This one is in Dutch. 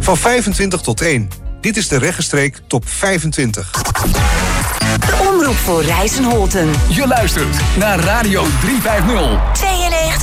Van 25 tot 1. Dit is de Regenstreek Top 25. De omroep voor Rijssen-Holten. Je luistert naar Radio 350. 92.